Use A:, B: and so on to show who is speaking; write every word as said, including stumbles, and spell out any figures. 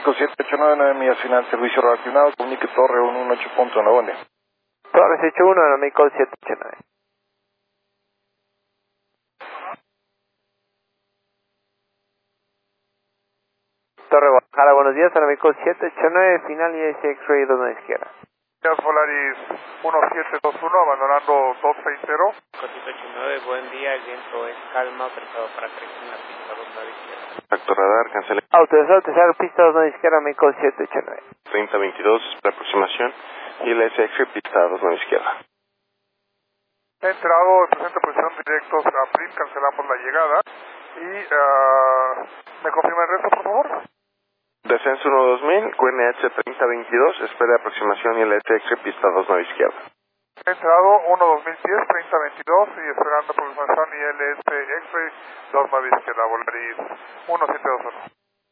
A: México siete ocho nueve, nueve millas final, servicio relacionado, comunique Torre uno uno ocho punto nueve.
B: Torre seis ocho uno, Aeroméxico siete ocho nueve. Torre Guadalajara, buenos días, Aeroméxico siete ocho nueve, final y S X-Ray dos a la izquierda.
C: Gracias, Volaris uno siete dos uno, abandonando dos seis cero.
D: siete ocho nueve, buen día, el viento es calma, preparado para crecer en la pista dos a la izquierda.
E: Acto radar, cancele.
B: Autorizado, autorizado, pista dos a la izquierda, Aeroméxico siete ocho nueve.
E: treinta veintidós, la aproximación, y el S X pista dos a la izquierda.
C: Entrado, en presente posición directos a P R I M, cancelamos la llegada. Y, uh, ¿me confirma el resto, por favor?
E: Descenso uno dos mil, Q N H treinta veintidós, espera de aproximación y el S X pista dos a la izquierda.
C: Entrado uno dos mil diez, treinta veintidós y esperando aproximación y el S X-Ray dos a la izquierda, Volaris uno siete dos uno.